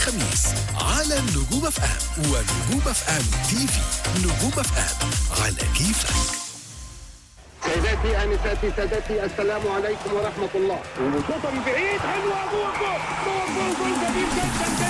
الخميس على نجوم اف ام ونجوم اف ام تي في. نجوم اف ام على كيفك. سيداتي انساتي سادتي السلام عليكم ورحمه الله. وشوطه من بعيد حلوه جول جول جول جول جميل جدا.